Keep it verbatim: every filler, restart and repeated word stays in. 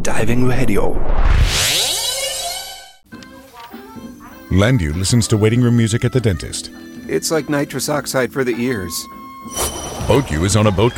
Diving Radio. Landu listens to waiting room music at the dentist. It's like nitrous oxide for the ears. Boat U is on a boat